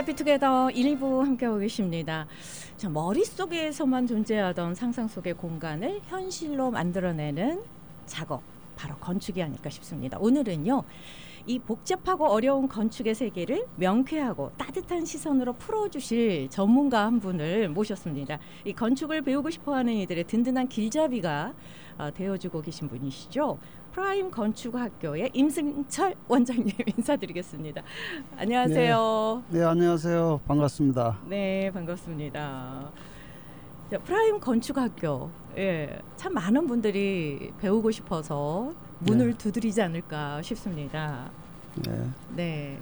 해피투게더 1부 함께하고 계십니다. 자, 머릿속에서만 존재하던 상상 속의 공간을 현실로 만들어내는 작업, 바로 건축이 아닐까 싶습니다. 오늘은요, 이 복잡하고 어려운 건축의 세계를 명쾌하고 따뜻한 시선으로 풀어주실 전문가 한 분을 모셨습니다. 이 건축을 배우고 싶어하는 이들의 든든한 길잡이가 되어주고 계신 분이시죠. 프라임 건축학교의 임승철 원장님 인사드리겠습니다. 안녕하세요. 네, 안녕하세요. 반갑습니다. 네, 반갑습니다. 자, 프라임 건축학교, 참 많은 분들이 배우고 싶어서 문을 두드리지 않을까 싶습니다. 네.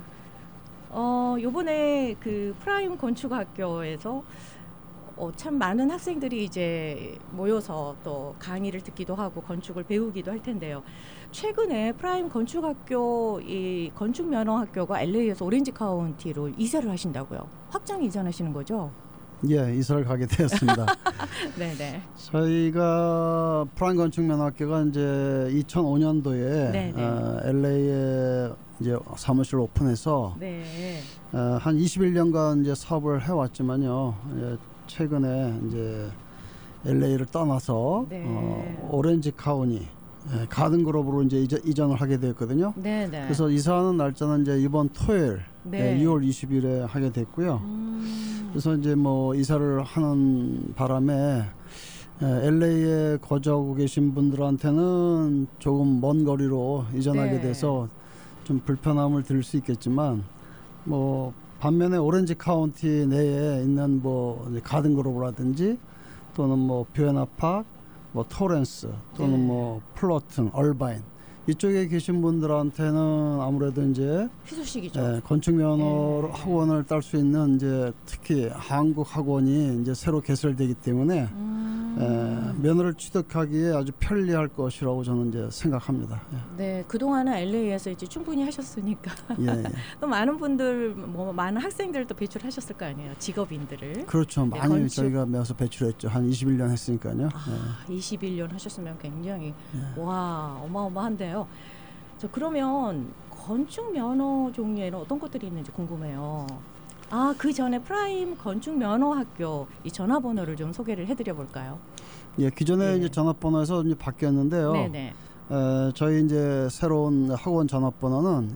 요번에 그 프라임 건축학교에서 참 많은 학생들이 이제 모여서 또 강의를 듣기도 하고 건축을 배우기도 할 텐데요. 최근에 프라임 건축학교 이 건축면허학교가 LA에서 오렌지 카운티로 이사를 하신다고요. 확장 이전하시는 거죠? 예, 이사를 가게 되었습니다. 네네. 저희가 프라임 건축면허학교가 이제 2005년도에 LA에 이제 사무실 오픈해서 한 21년간 이제 사업을 해왔지만요. 최근에 이제 LA를 떠나서 오렌지 카운티 가든그로브로 이제 이전을 하게 되었거든요. 네네. 그래서 이사하는 날짜는 이제 이번 토요일 2월 20일에 하게 됐고요. 그래서 이제 뭐 이사를 하는 바람에 LA에 거주하고 계신 분들한테는 조금 먼 거리로 이전하게 돼서 좀 불편함을 들 수 있겠지만 뭐 반면에 오렌지 카운티 내에 있는 뭐 가든그로브라든지 또는 뭐 뷰에나팍, 뭐 토렌스 또는 뭐 플러튼, 얼바인 이쪽에 계신 분들한테는 아무래도 이제 희소식이죠. 건축면허 학원을 딸 수 있는 이제 특히 한국 학원이 이제 새로 개설되기 때문에 면허를 취득하기에 아주 편리할 것이라고 저는 이제 생각합니다. 네, 그동안은 LA에서 이제 충분히 하셨으니까 또 많많은 분들, 뭐 많은 학생들도 배출하셨을 거 아니에요, 직업인들을. 그렇죠, 많이 저희가 매서 배출했죠. 한 21년 했으니까요. 21년 하셨으면 굉장히 와 어마어마한데요. 저 그러면 건축 면허 종류에는 어떤 것들이 있는지 궁금해요. 그 전에 프라임 건축 면허 학교 이 전화번호를 좀 소개를 해드려 볼까요? 예, 기존에 이제 전화번호에서 이제 바뀌었는데요. 네네. 저희 이제 새로운 학원 전화번호는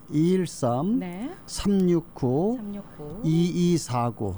213-369-2249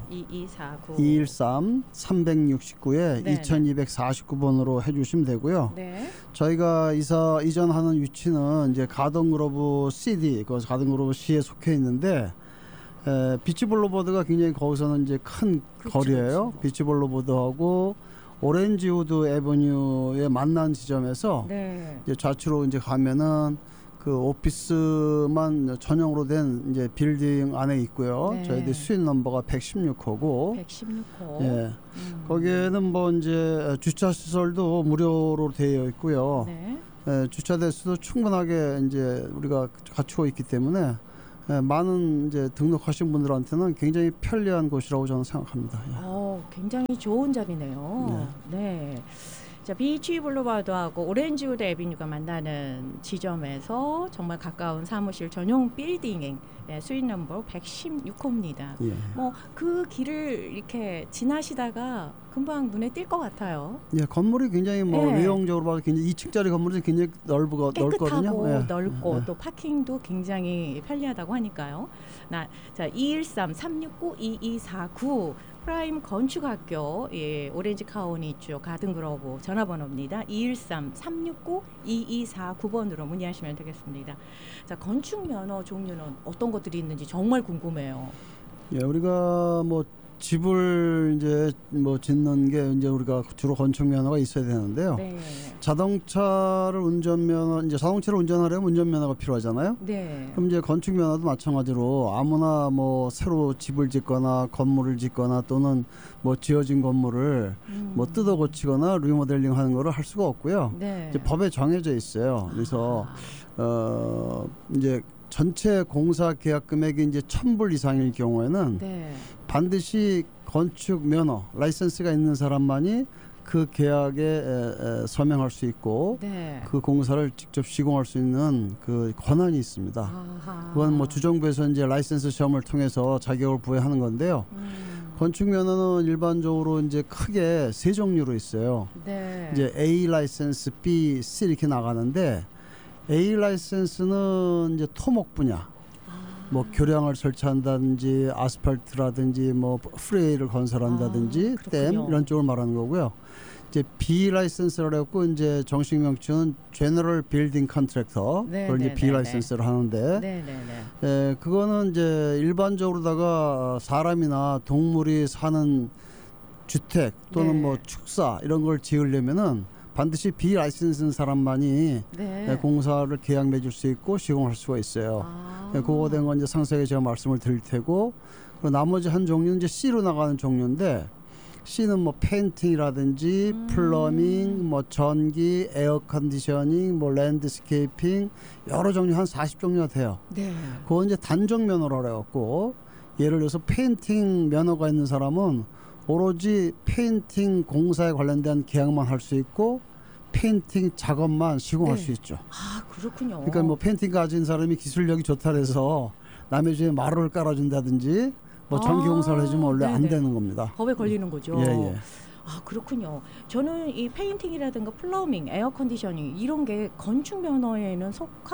213-369에 2249번으로 해주시면 되고요. 저희가 이전하는 위치는 이제 가든그로브 CD, 그 가든그로브 C에 속해 있는데 비치 볼로버드가 굉장히 거기서는 이제 큰 거리예요. 비치 볼로버드하고 오렌지우드 애버뉴에 만난 지점에서 이제 좌측으로 이제 가면은 그 오피스만 전용으로 된 이제 빌딩 안에 있고요. 저희들 수인 넘버가 116호고. 116호. 예. 거기에는 뭐 이제 주차 시설도 무료로 되어 있고요. 주차 대수도 충분하게 이제 우리가 갖추고 있기 때문에 많은 이제 등록하신 분들한테는 굉장히 편리한 곳이라고 저는 생각합니다. 굉장히 좋은 자리네요. 네. 자, 비치 블루바드하고 오렌지우드 애비뉴가 만나는 지점에서 정말 가까운 사무실 전용 빌딩 수인 넘버 116호입니다. 뭐 그 길을 이렇게 지나시다가 금방 눈에 띌 것 같아요. 예, 건물이 굉장히 뭐 외형적으로 봐도 굉장히 2층짜리 건물이 굉장히 넓거든요. 깨끗하고 넓고 또 파킹도 굉장히 편리하다고 하니까요. 자, 213-369-2249 프라임 건축학교 오렌지 카운티 쪽 가든그로브 전화번호입니다. 213-369-2249번으로 문의하시면 되겠습니다. 자, 건축 면허 종류는 어떤 것들이 있는지 정말 궁금해요. 예, 우리가 뭐 집을 이제 뭐 짓는 게 이제 우리가 주로 건축 면허가 있어야 되는데요. 자동차를 운전하려면 운전 면허가 필요하잖아요. 그럼 이제 건축 면허도 마찬가지로 아무나 뭐 새로 집을 짓거나 건물을 짓거나 또는 뭐 지어진 건물을 뭐 뜯어 고치거나 리모델링 하는 거를 할 수가 없고요. 이제 법에 정해져 있어요. 그래서 이제 전체 공사 계약 금액이 이제 1,000불 이상일 경우에는 반드시 건축 면허 라이센스가 있는 사람만이 그 계약에 서명할 수 있고 네. 그 공사를 직접 시공할 수 있는 그 권한이 있습니다. 아하. 그건 뭐 주정부에서 이제 라이센스 시험을 통해서 자격을 부여하는 건데요. 건축 면허는 일반적으로 이제 크게 세 종류로 있어요. 네. 이제 A 라이센스, B, C 이렇게 나가는데 A 라이센스는 이제 토목 분야, 뭐 교량을 설치한다든지 아스팔트라든지 뭐 프레이를 건설한다든지 댐 이런 쪽을 말하는 거고요. 이제 B 라이센스라고 해갖고 이제 정식 명칭은 General Building Contractor, 그걸 이제 B 라이센스를 하는데, 그거는 이제 일반적으로다가 사람이나 동물이 사는 주택 또는 뭐 축사 이런 걸 지으려면은 반드시 B 라이센스인 사람만이 공사를 계약 맺을 수 있고 시공할 수가 있어요. 그거 된 건 이제 상세하게 제가 말씀을 드릴 테고, 나머지 한 종류는 이제 C로 나가는 종류인데, C는 뭐 페인팅이라든지 플러밍, 뭐 전기, 에어 컨디셔닝, 뭐 랜드스케이핑 여러 종류 한 40종류가 돼요. 네. 그건 이제 단종 면허라고 해갖고, 예를 들어서 페인팅 면허가 있는 사람은 오로지 페인팅 공사에 관련된 계약만 할 수 있고 페인팅 작업만 시공할 수 있죠. 아, 그렇군요. 그러니까 뭐 페인팅 가진 사람이 기술력이 좋다 해서 남의 집에 마루를 깔아준다든지 뭐 전기 공사를 해주면 원래 안 되는 겁니다. 법에 걸리는 거죠. 예. 아, 그렇군요. 저는 이 페인팅이라든가 플러밍, 에어 컨디셔닝 이런 게 건축 면허에는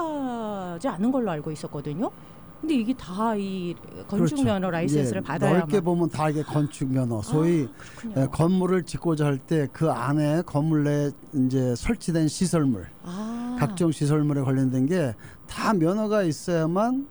속하지 않은 걸로 알고 있었거든요. 근데 이게 다 이 건축 면허 라이센스를 받아야만. 넓게 보면 다 이게 건축 면허. 소위 건물을 짓고자 할 때 그 안에 건물 내에 이제 설치된 시설물, 각종 시설물에 관련된 게 다 면허가 있어야만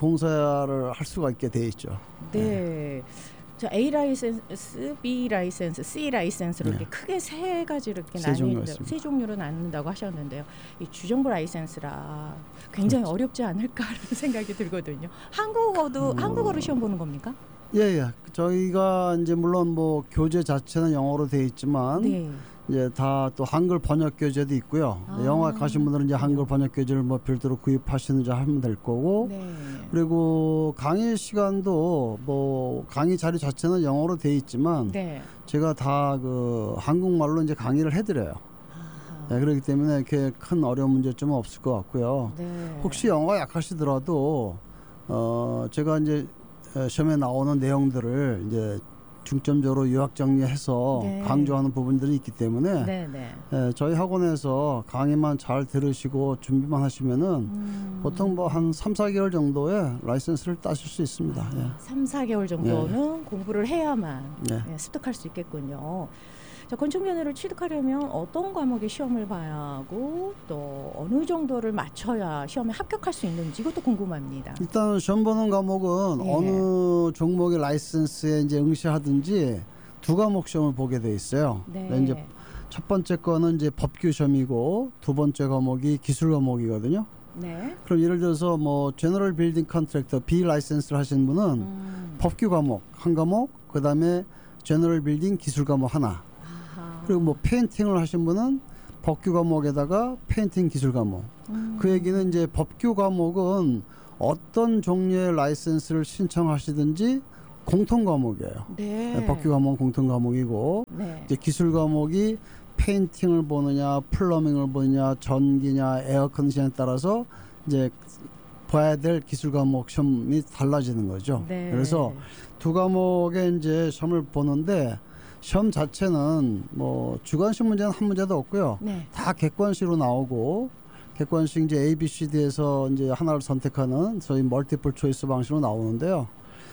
공사를 할 수가 있게 돼 있죠. 네. 자, A 라이센스, B 라이센스, C 라이센스로 이렇게 크게 세 가지로 이렇게 세 종류로 나눈다고 하셨는데요. 이 주정부 라이센스라 굉장히 어렵지 않을까라는 생각이 들거든요. 한국어로 시험 보는 겁니까? 예. 저희가 이제 물론 뭐 교재 자체는 영어로 돼 있지만 이제 다 또 한글 번역 교재도 있고요. 영어 가신 분들은 이제 한글 번역 교재를 뭐 별도로 구입하시는지 하면 될 거고. 그리고 강의 시간도 뭐 강의 자료 자체는 영어로 돼 있지만 제가 다 그 한국말로 이제 강의를 해드려요. 그렇기 때문에 이렇게 큰 어려운 문제점은 없을 것 같고요. 혹시 영어가 약하시더라도 제가 이제 시험에 나오는 내용들을 이제 중점적으로 요약 정리해서 강조하는 부분들이 있기 때문에 저희 학원에서 강의만 잘 들으시고 준비만 하시면은 보통 뭐 한 3-4개월 정도의 라이센스를 따실 수 있습니다. 3-4개월 정도는 공부를 해야만 습득할 수 있겠군요. 자, 건축 면허를 취득하려면 어떤 과목에 시험을 봐야 하고 또 어느 정도를 맞춰야 시험에 합격할 수 있는지 이것도 궁금합니다. 일단 시험 보는 과목은 어느 종목의 라이센스에 이제 응시하든지 두 과목 시험을 보게 돼 있어요. 이제 첫 번째 거는 이제 법규 시험이고 두 번째 과목이 기술 과목이거든요. 그럼 예를 들어서 뭐 제너럴 빌딩 컨트랙터 B 라이센스를 하신 분은 법규 과목 한 과목, 그다음에 제너럴 빌딩 기술 과목 하나. 그리고 뭐 페인팅을 하신 분은 법규 과목에다가 페인팅 기술 과목. 그 얘기는 이제 법규 과목은 어떤 종류의 라이센스를 신청하시든지 공통 과목이에요. 법규 과목은 공통 과목이고 이제 기술 과목이 페인팅을 보느냐, 플러밍을 보느냐, 전기냐, 에어컨디션에 따라서 이제 봐야 될 기술 과목 시험이 달라지는 거죠. 그래서 두 과목에 이제 시험을 보는데. 시험 자체는 뭐 주관식 문제는 한 문제도 없고요. 다 객관식으로 나오고 객관식 이제 A, B, C, D에서 이제 하나를 선택하는 저희 멀티플 초이스 방식으로 나오는데요.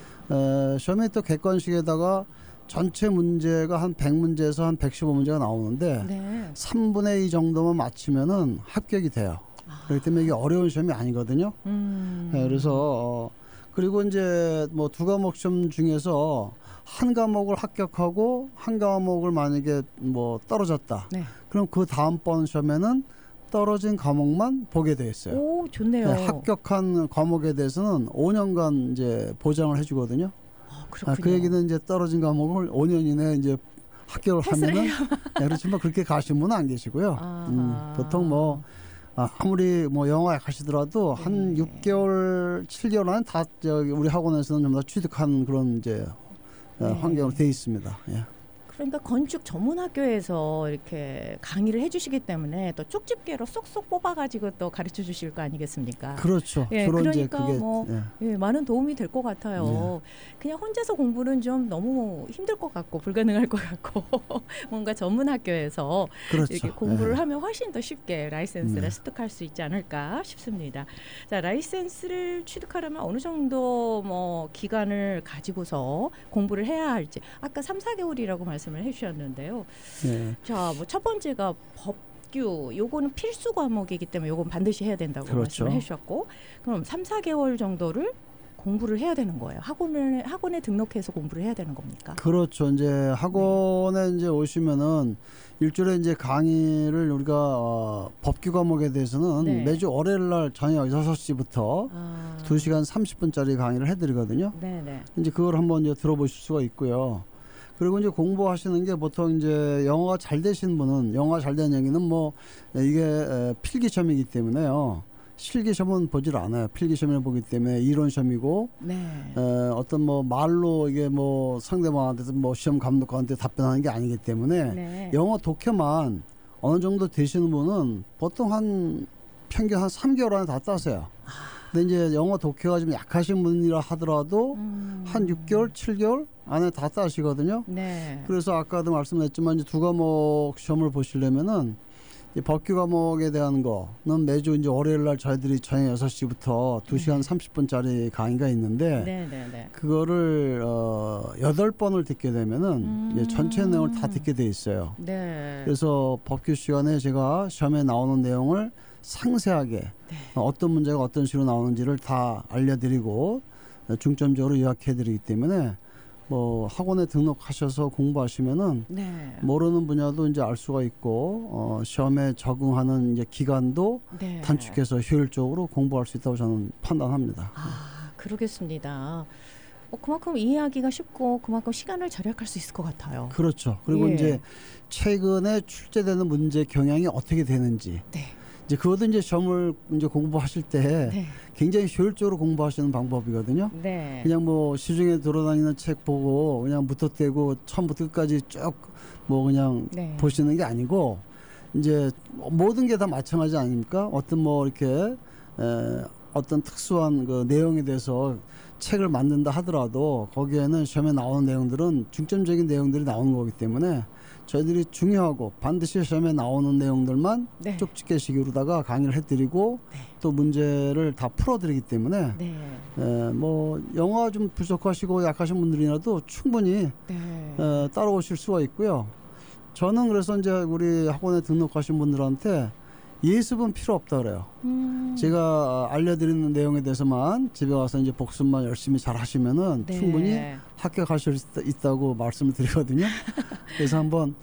시험에 또 객관식에다가 전체 문제가 한 100문제에서 한 115문제가 나오는데 3분의 2 정도만 맞추면은 합격이 돼요. 그렇기 때문에 이게 어려운 시험이 아니거든요. 그래서 그리고 이제 뭐 두 과목 시험 중에서 한 과목을 합격하고 한 과목을 만약에 뭐 떨어졌다. 그럼 그 다음번 시험에는 떨어진 과목만 보게 돼 있어요. 오, 좋네요. 합격한 과목에 대해서는 5년간 이제 보장을 해주거든요. 그 얘기는 이제 떨어진 과목을 5년 이내에 이제 합격을 하면은 그렇지만 그렇게 가신 분은 안 계시고요. 보통 뭐 아무리 뭐 영어 약하시더라도 한 6개월, 7개월 안에 다 우리 학원에서는 전부 다 취득한 그런 이제 환경으로 돼 있습니다. 그러니까 건축 전문 학교에서 이렇게 강의를 해주시기 때문에 또 쪽집게로 쏙쏙 뽑아가지고 또 가르쳐 주실 거 아니겠습니까? 그렇죠. 예, 주로 그러니까 이제 그게 뭐 예, 많은 도움이 될 것 같아요. 그냥 혼자서 공부는 좀 너무 힘들 것 같고 불가능할 것 같고 뭔가 전문 학교에서 그렇죠. 이렇게 공부를 하면 훨씬 더 쉽게 라이센스를 습득할 수 있지 않을까 싶습니다. 자, 라이센스를 취득하려면 어느 정도 뭐 기간을 가지고서 공부를 해야 할지 아까 3-4개월이라고 말씀을 해주셨는데요. 자, 뭐 첫 번째가 법규, 요거는 필수 과목이기 때문에 요건 반드시 해야 된다고 그렇죠. 말씀을 해주셨고, 그럼 3-4개월 정도를 공부를 해야 되는 거예요. 학원에 등록해서 공부를 해야 되는 겁니까? 그렇죠. 이제 학원에 이제 오시면은 일주일에 이제 강의를 우리가 법규 과목에 대해서는 매주 월요일 날 저녁 6시부터 2시간 30분짜리 강의를 해드리거든요. 이제 그걸 한번 이제 들어보실 수가 있고요. 그리고 이제 공부하시는 게 보통 이제 영어가 잘 되신 분은 영어가 잘 되는 얘기는 뭐 이게 필기 시험이기 때문에요. 실기 시험은 보질 않아요. 필기 시험을 보기 때문에 이론 시험이고 어떤 뭐 말로 이게 뭐 상대방한테 뭐 시험 감독관한테 답변하는 게 아니기 때문에 영어 독해만 어느 정도 되시는 분은 보통 한 평균 한 3개월 안에 다 따세요. 근데 이제 영어 독해가 좀 약하신 분이라 하더라도 한 6개월, 7개월 안에 다 따시거든요. 그래서 아까도 말씀드렸지만 이제 두 과목 시험을 보시려면은 이 법규 과목에 대한 거는 매주 이제 월요일 날 저희들이 저녁 6시부터 2시간 30분짜리 강의가 있는데 그거를 8번을 듣게 되면은 이제 전체 내용을 다 듣게 돼 있어요. 그래서 법규 시간에 제가 시험에 나오는 내용을 상세하게 어떤 문제가 어떤 식으로 나오는지를 다 알려드리고 중점적으로 요약해드리기 때문에 뭐 학원에 등록하셔서 공부하시면은 모르는 분야도 이제 알 수가 있고 시험에 적응하는 이제 기간도 단축해서 효율적으로 공부할 수 있다고 저는 판단합니다. 그러겠습니다. 그만큼 이해하기가 쉽고 그만큼 시간을 절약할 수 있을 것 같아요. 그렇죠. 그리고 이제 최근에 출제되는 문제 경향이 어떻게 되는지. 이제 그것도 이제 시험을 이제 공부하실 때 굉장히 효율적으로 공부하시는 방법이거든요. 그냥 뭐 시중에 돌아다니는 책 보고 그냥 무턱대고 처음부터 끝까지 쭉 뭐 그냥 보시는 게 아니고 이제 모든 게 다 마찬가지 아닙니까? 어떤 뭐 이렇게 어떤 특수한 그 내용에 대해서 책을 만든다 하더라도 거기에는 시험에 나오는 내용들은 중점적인 내용들이 나오는 거기 때문에 저희들이 중요하고 반드시 시험에 나오는 내용들만 쪽집게식으로다가 강의를 해드리고 또 문제를 다 풀어드리기 때문에 뭐 영어가 좀 부족하시고 약하신 분들이라도 충분히 따라오실 수가 있고요. 저는 그래서 이제 우리 학원에 등록하신 분들한테 예습은 필요 없다 그래요. 제가 알려드리는 내용에 대해서만 집에 와서 이제 복습만 열심히 잘 하시면은 충분히 합격하실 수 있다고 말씀을 드리거든요. 그래서 한번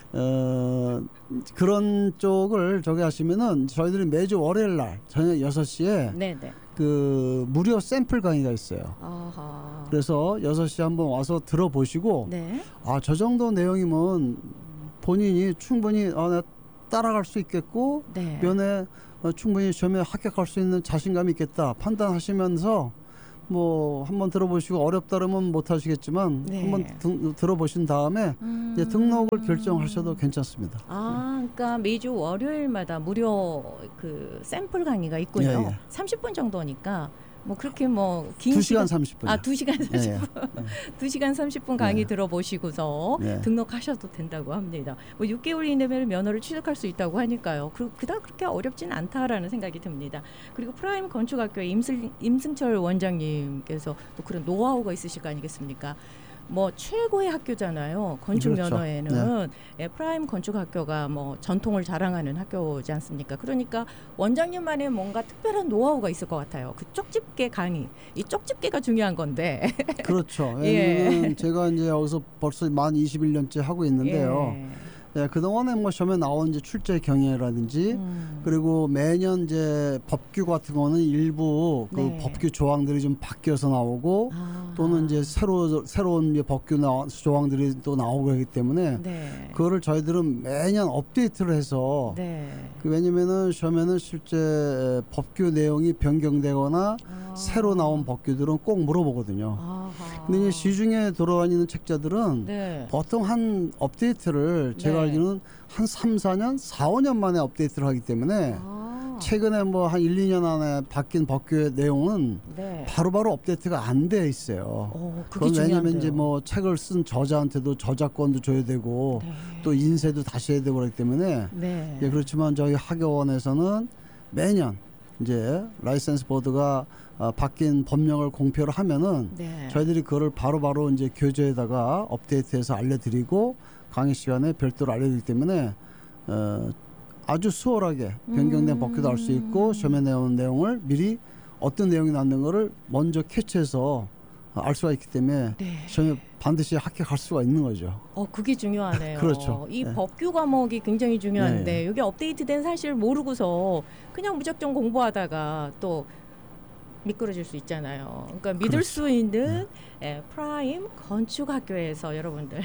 그런 쪽을 저기 하시면은 저희들이 매주 월요일 날 저녁 6시에 그 무료 샘플 강의가 있어요. 그래서 6시에 한번 와서 들어보시고 저 정도 내용이면 본인이 충분히 따라갈 수 있겠고 면에 충분히 시험에 합격할 수 있는 자신감이 있겠다 판단하시면서 뭐 한번 들어보시고 어렵다 그러면 못 하시겠지만 한번 들어보신 다음에 이제 등록을 결정하셔도 괜찮습니다. 그러니까 매주 월요일마다 무료 그 샘플 강의가 있군요. 30분 정도니까 뭐 그렇게 뭐 긴 2시간 30분. 2시간 30분. 2시간 30분 강의 들어보시고서 등록하셔도 된다고 합니다. 뭐 6개월 이내면 면허를 취득할 수 있다고 하니까요. 그닥 그렇게 어렵진 않다라는 생각이 듭니다. 그리고 프라임 건축학교의 임승철 원장님께서 또 그런 노하우가 있으실 거 아니겠습니까? 뭐 최고의 학교잖아요. 건축 면허에는 프라임 건축학교가 뭐 전통을 자랑하는 학교지 않습니까? 그러니까 원장님만의 뭔가 특별한 노하우가 있을 것 같아요. 그 쪽집게 강의, 이 쪽집게가 중요한 건데. 그렇죠. 제가 이제 여기서 벌써 만 21년째 하고 있는데요. 그동안에 뭐 시험에 나온 이제 출제 경향이라든지 그리고 매년 이제 법규 같은 거는 일부 그 법규 조항들이 좀 바뀌어서 나오고 또는 이제 새로운 이제 법규 조항들이 또 나오고 그러기 때문에 그거를 저희들은 매년 업데이트를 해서 왜냐면은 시험에는 실제 법규 내용이 변경되거나 새로 나온 법규들은 꼭 물어보거든요. 근데 이제 시중에 돌아다니는 책자들은 네. 보통 한 업데이트를 제가 네. 알기로는 한 3, 4년, 4, 5년 만에 업데이트를 하기 때문에 최근에 뭐 한 1, 2년 안에 바뀐 법규의 내용은 네. 바로바로 업데이트가 안 돼 있어요. 그게 그건 왜냐면 중요한데요. 이제 뭐 책을 쓴 저자한테도 저작권도 줘야 되고 네. 또 인쇄도 다시 해야 되고 그렇기 때문에 네. 예, 그렇지만 저희 학교원에서는 매년 이제 라이센스 보드가 바뀐 법령을 공표를 하면은 네. 저희들이 그거를 바로바로 이제 교재에다가 업데이트해서 알려드리고 강의 시간에 별도로 알려드리기 때문에 아주 수월하게 변경된 법규도 알 수 있고 시험에 나오는 내용을 미리 어떤 내용이 나는 거를 먼저 캐치해서 알 수가 있기 때문에 네. 시험에 반드시 합격할 수가 있는 거죠. 그게 중요하네요. 그렇죠. 이 네. 법규 과목이 굉장히 중요한데 네. 이게 업데이트된 사실을 모르고서 그냥 무작정 공부하다가 또 미끄러질 수 있잖아요. 그러니까 믿을 그렇죠. 수 있는 프라임 건축학교에서 여러분들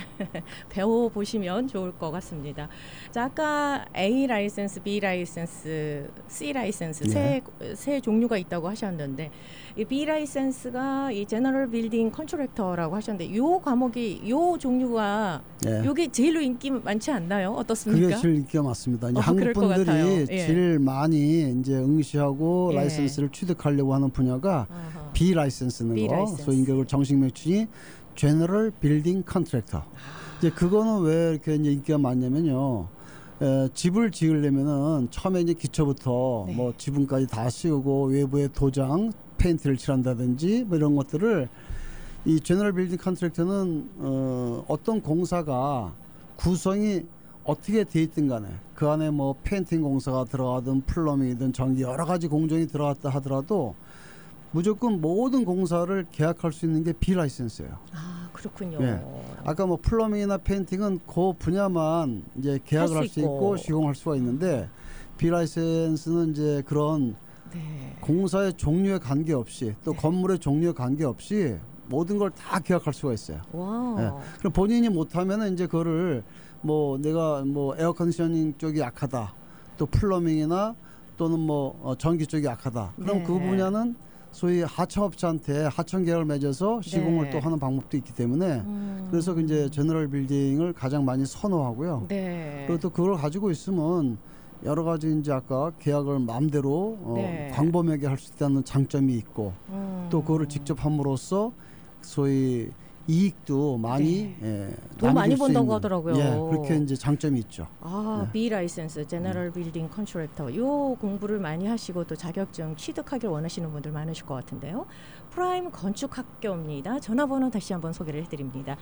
배워보시면 좋을 것 같습니다. 자, 아까 A 라이센스, B 라이센스, C 라이센스 세 종류가 있다고 하셨는데 이 B 라이센스가 이 제너럴 빌딩 컨트랙터라고 하셨는데 요 과목이 요 종류가 요게 제일로 인기 많지 않나요? 어떻습니까? 그게 제일 인기가 많습니다. 이제 그럴 것 한국 같아요. 분들이 제일 많이 이제 응시하고 예. 라이센스를 취득하려고 하는 분야가 아하. B 라이센스는 B 거. 라이센스. 소위 이걸 정식 명칭이 제너럴 빌딩 컨트랙터. 이제 그거는 왜 이렇게 이제 인기가 많냐면요. 집을 지으려면은 처음에 이제 기초부터 뭐 지붕까지 다 씌우고 외부에 도장, 페인트를 칠한다든지 뭐 이런 것들을 이 제너럴 빌딩 컨트랙터는 어떤 공사가 구성이 어떻게 돼 있든 간에 그 안에 뭐 페인팅 공사가 들어가든 플러밍이든 전기 여러 가지 공정이 들어갔다 하더라도 무조건 모든 공사를 계약할 수 있는 게 B 라이센스예요. 아, 그렇군요. 예. 아까 뭐 플러밍이나 페인팅은 그 분야만 이제 계약을 할 수 있고 시공할 수가 있는데 B 라이센스는 이제 그런 공사의 종류에 관계없이 또 건물의 종류에 관계없이 모든 걸 다 계약할 수가 있어요. 와. 예. 그럼 본인이 못하면은 이제 그거를 뭐 내가 뭐 에어컨디셔닝 쪽이 약하다, 또 플러밍이나 또는 뭐 전기 쪽이 약하다. 그럼 그 분야는 소위 하청업체한테 하청 계약을 맺어서 시공을 또 하는 방법도 있기 때문에 그래서 이제 제너럴 빌딩을 가장 많이 선호하고요. 그리고 또 그걸 가지고 있으면 여러 가지 이제 아까 계약을 마음대로 광범위하게 할 수 있다는 장점이 있고 또 그거를 직접 함으로써 소위 이익도 많이 돈 많이 번다고 하더라고요. 그렇게 이제 장점이 있죠. B 라이센스, 제너럴 빌딩 컨트랙터. 요 공부를 많이 하시고 또 자격증 취득하길 원하시는 분들 많으실 것 같은데요. 프라임 건축학교입니다. 전화번호 다시 한번 소개를 해드립니다.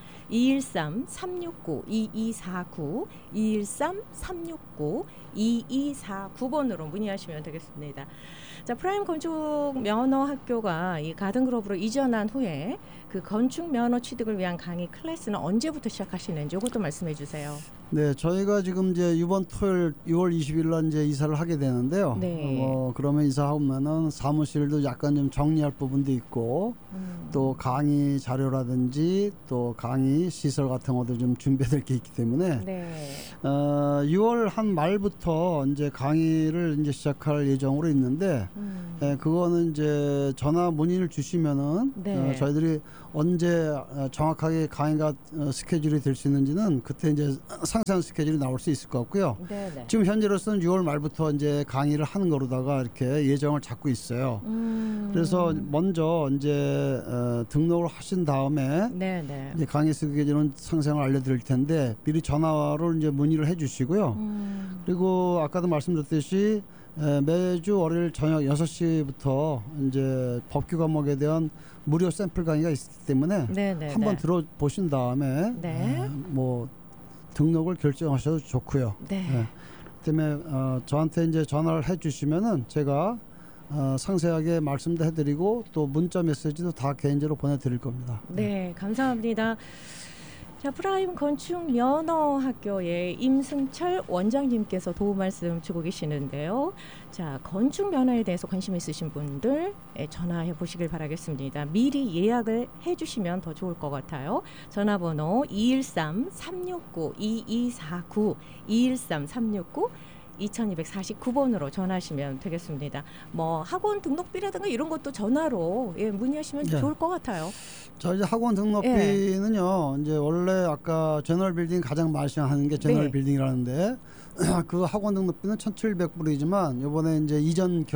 213-369-2249, 213-369-2249번으로 문의하시면 되겠습니다. 자, 프라임 건축 면허 학교가 이 가든그로브로 이전한 후에 그 건축 면허 취득을 위한 강의 클래스는 언제부터 시작하시는지 이것도 말씀해 주세요. 네, 저희가 지금 이제 이번 토요일 6월 20일 날 이제 이사를 하게 되는데요. 그러면 이사하면은 사무실도 약간 좀 정리할 부분도 있고 또 강의 자료라든지 또 강의 시설 같은 것도 좀 준비될 게 있기 때문에 6월 한 말부터 이제 강의를 이제 시작할 예정으로 있는데 그거는 이제 전화 문의를 주시면은 저희들이 언제 정확하게 강의가 스케줄이 될 수 있는지는 그때 이제 상세한 스케줄이 나올 수 있을 것 같고요. 지금 현재로서는 6월 말부터 이제 강의를 하는 거로다가 이렇게 예정을 잡고 있어요. 그래서 먼저 이제 등록을 하신 다음에 이제 강의 스케줄은 상세한 걸 알려드릴 텐데 미리 전화로 이제 문의를 해주시고요. 그리고 아까도 말씀드렸듯이 매주 월요일 저녁 6시부터 이제 법규 과목에 대한 무료 샘플 강의가 있기 때문에 한번 들어보신 다음에 뭐 등록을 결정하셔도 좋고요. 그다음에 저한테 이제 전화를 해주시면은 제가 상세하게 말씀도 해드리고 또 문자 메시지도 다 개인적으로 보내드릴 겁니다. 네, 감사합니다. 자, 프라임 건축 면허 학교의 임승철 원장님께서 도움 말씀 주고 계시는데요. 자, 건축 면허에 대해서 관심 있으신 분들 전화해 보시길 바라겠습니다. 미리 예약을 해 주시면 더 좋을 것 같아요. 전화번호 213-369-2249, 2249번으로 전화하시면 되겠습니다. 뭐 학원 등록비라든가 이런 것도 전화로 문의하시면 네. 좋을 것 같아요. 자, 이제 학원 등록비는요. 이제 원래 아까 제너럴 빌딩 가장 많이 하는 게 제너럴 네. 빌딩이라는데 그 학원 등록비는 1,700불이지만 이번에 이제 이전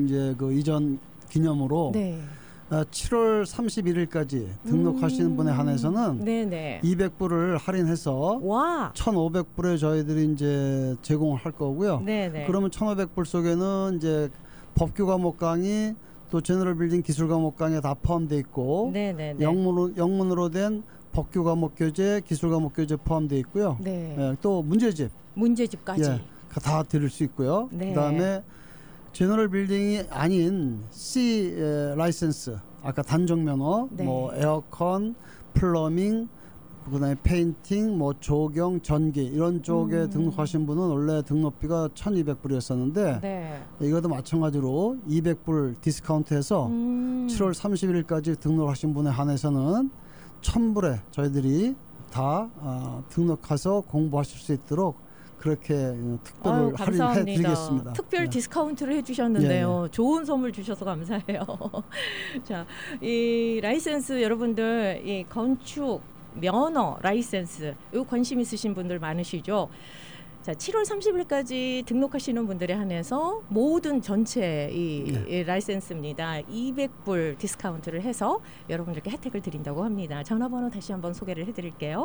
기념으로 네. 7월 31일까지 등록하시는 분에 한해서는 네네. 200불을 할인해서 와. 1,500불에 저희들이 이제 제공을 할 거고요. 네네. 그러면 1,500불 속에는 이제 법규 과목 강의 또 제너럴 빌딩 기술 과목 강의에 다 포함되어 있고 네네네. 영문으로 된 법규 과목 교재, 기술 과목 교재 포함되어 있고요. 네. 예, 또 문제집까지. 다 드릴 수 있고요. 네. 그다음에 제너럴 빌딩이 아닌 C 라이센스, 아까 단종 면허, 네. 뭐 에어컨, 플러밍, 그다음에 페인팅, 뭐 조경, 전기 이런 쪽에 등록하신 분은 원래 등록비가 1,200불이었었는데 네. 이것도 마찬가지로 200불 디스카운트해서 7월 31일까지 등록하신 분에 한해서는 1,000불에 저희들이 다 등록해서 공부하실 수 있도록 그렇게 특별을 할인해 드리겠습니다. 특별 디스카운트를 해주셨는데요. 좋은 선물 주셔서 감사해요. 자, 이 라이센스 여러분들 이 건축 면허 라이센스 요 관심 있으신 분들 많으시죠? 자, 7월 30일까지 등록하시는 분들에 한해서 모든 전체 이 라이센스입니다. 200불 디스카운트를 해서 여러분들께 혜택을 드린다고 합니다. 전화번호 다시 한번 소개를 해드릴게요.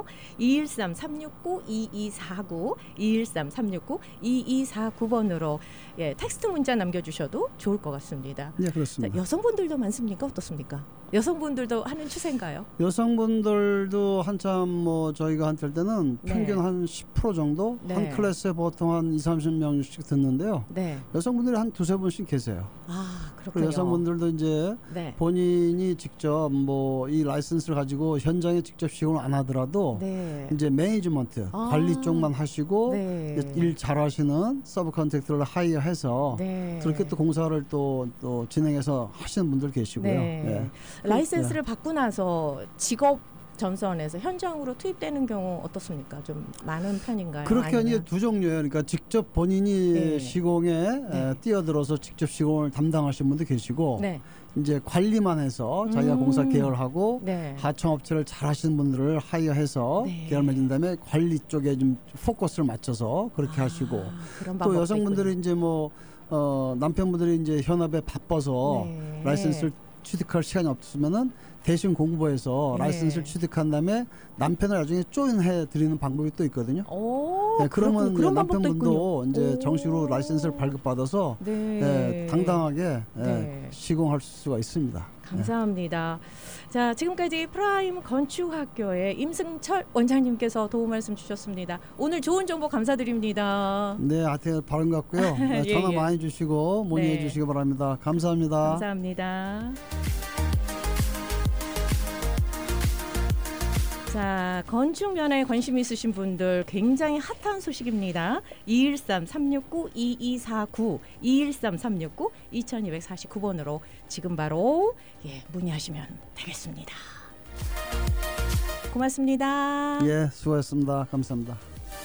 213-369-2249, 213-369-2249번으로 텍스트 문자 남겨주셔도 좋을 것 같습니다. 네, 그렇습니다. 자, 여성분들도 많습니까? 어떻습니까? 여성분들도 하는 추세인가요? 여성분들도 한참 뭐 저희가 한tel 때는 평균 한 10% 정도 한 클래스에 보통 한 20-30명씩 듣는데요. 네. 여성분들이 한 2-3분씩 계세요. 아, 그렇군요. 여성분들도 이제 본인이 직접 뭐 이 라이센스를 가지고 현장에 직접 시공을 안 하더라도 이제 매니지먼트 관리 쪽만 하시고 일 잘하시는 서브 컨택트를 하이어해서 그렇게 또 공사를 또 진행해서 하시는 분들 계시고요. 라이센스를 받고 나서 직업 전선에서 현장으로 투입되는 경우 어떻습니까? 좀 많은 편인가요? 그렇게 이제 두 종류예요. 그러니까 직접 본인이 시공에 뛰어들어서 직접 시공을 담당하시는 분도 계시고 이제 관리만 해서 자기가 공사 계열하고 하청업체를 잘 하시는 분들을 하이어해서 계열 맺은 다음에 관리 쪽에 좀 포커스를 맞춰서 그렇게 하시고 또 여성분들이 이제 뭐 남편분들이 이제 현업에 바빠서 라이센스를 취득할 시간이 없으면은 대신 공부해서 라이센스를 취득한 다음에 남편을 나중에 조인해 드리는 방법이 또 있거든요. 그러면 남편분도 이제 정식으로 라이센스를 발급받아서 당당하게 시공할 수가 있습니다. 감사합니다. 자, 지금까지 프라임 건축학교의 임승철 원장님께서 도움 말씀 주셨습니다. 오늘 좋은 정보 감사드립니다. 네, 하여튼 바른 것 같고요. 전화 많이 주시고 문의해 주시기 바랍니다. 감사합니다. 감사합니다. 자, 건축 면허에 관심 있으신 분들 굉장히 핫한 소식입니다. 213-369-2249, 213-369-2249번으로 지금 바로 문의하시면 되겠습니다. 고맙습니다. 예, 수고하셨습니다. 감사합니다.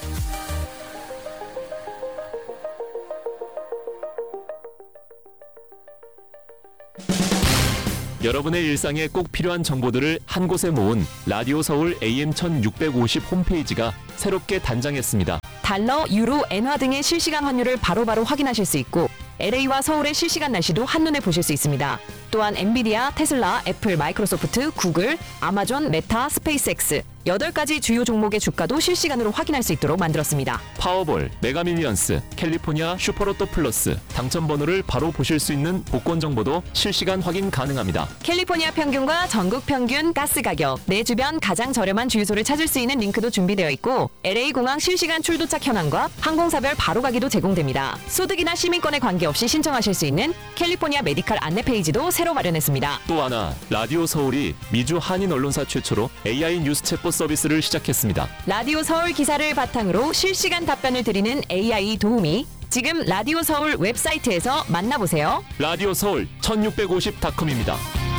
여러분의 일상에 꼭 필요한 정보들을 한 곳에 모은 라디오 서울 AM 1650 홈페이지가 새롭게 단장했습니다. 달러, 유로, 엔화 등의 실시간 환율을 바로바로 확인하실 수 있고 LA와 서울의 실시간 날씨도 한눈에 보실 수 있습니다. 또한 엔비디아, 테슬라, 애플, 마이크로소프트, 구글, 아마존, 메타, 스페이스X 8가지 주요 종목의 주가도 실시간으로 확인할 수 있도록 만들었습니다. 파워볼, 메가밀리언스, 캘리포니아 슈퍼로또 플러스 당첨번호를 바로 보실 수 있는 복권 정보도 실시간 확인 가능합니다. 캘리포니아 평균과 전국 평균 가스 가격, 내 주변 가장 저렴한 주유소를 찾을 수 있는 링크도 준비되어 있고 LA 공항 실시간 출도착 현황과 항공사별 바로 가기도 제공됩니다. 소득이나 시민권에 관계없이 신청하실 수 있는 캘리포니아 메디칼 안내 페이지도 새로 마련했습니다. 또 하나, 라디오 서울이 미주 한인 언론사 최초로 AI 뉴스 챗봇 서비스를 시작했습니다. 라디오 서울 기사를 바탕으로 실시간 답변을 드리는 AI 도우미, 지금 라디오 서울 웹사이트에서 만나보세요. 라디오 서울 1650.com입니다.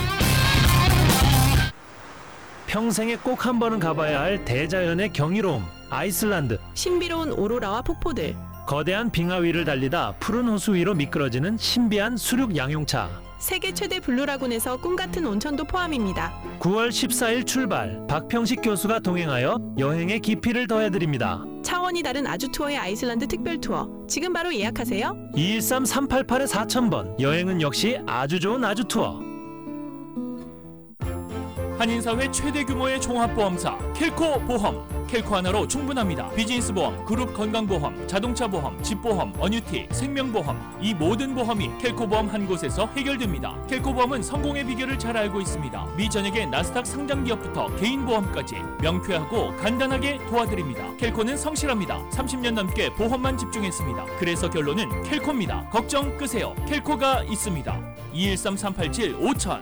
평생에 꼭 한 번은 가봐야 할 대자연의 경이로움, 아이슬란드. 신비로운 오로라와 폭포들, 거대한 빙하 위를 달리다 푸른 호수 위로 미끄러지는 신비한 수륙 양용차. 세계 최대 블루라군에서 꿈같은 온천도 포함입니다. 9월 14일 출발. 박평식 교수가 동행하여 여행의 깊이를 더해드립니다. 차원이 다른 아주 투어의 아이슬란드 특별 투어. 지금 바로 예약하세요. 213-388-4000번. 여행은 역시 아주 좋은 아주 투어. 한인사회 최대 규모의 종합보험사 켈코 보험. 켈코 하나로 충분합니다. 비즈니스 보험, 그룹 건강보험, 자동차 보험, 집보험, 어뉴티, 생명보험, 이 모든 보험이 켈코 보험 한 곳에서 해결됩니다. 켈코 보험은 성공의 비결을 잘 알고 있습니다. 미 전역의 나스닥 상장 기업부터 개인 보험까지 명쾌하고 간단하게 도와드립니다. 켈코는 성실합니다. 30년 넘게 보험만 집중했습니다. 그래서 결론은 켈코입니다. 걱정 끄세요. 켈코가 있습니다. 213-387-5000.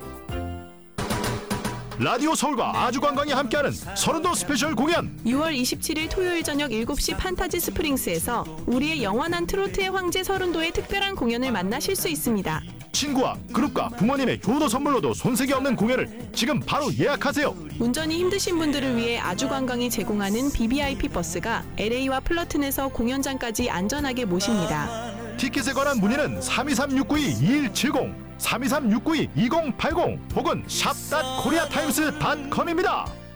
라디오 서울과 아주관광이 함께하는 서른도 스페셜 공연. 6월 27일 토요일 저녁 7시 판타지 스프링스에서 우리의 영원한 트로트의 황제 서른도의 특별한 공연을 만나실 수 있습니다. 친구와 그룹과 부모님의 효도 선물로도 손색이 없는 공연을 지금 바로 예약하세요. 운전이 힘드신 분들을 위해 아주관광이 제공하는 BBIP 버스가 LA와 플러튼에서 공연장까지 안전하게 모십니다. 티켓에 관한 문의는 323-692-2170, 323-692-2080 혹은 샵.koreatimes.com입니다.